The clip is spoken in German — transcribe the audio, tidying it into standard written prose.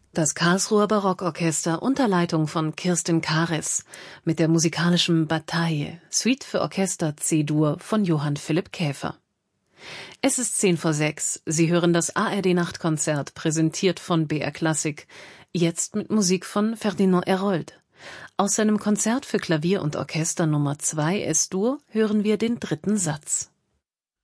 Das Karlsruher Barockorchester unter Leitung von Kirsten Kares mit der musikalischen Bataille, Suite für Orchester C-Dur von Johann Philipp Käfer. Es ist 5:10. Sie hören das ARD-Nachtkonzert, präsentiert von BR Klassik, jetzt mit Musik von Ferdinand Hérold. Aus seinem Konzert für Klavier und Orchester Nummer 2 Es-Dur hören wir den 3. Satz.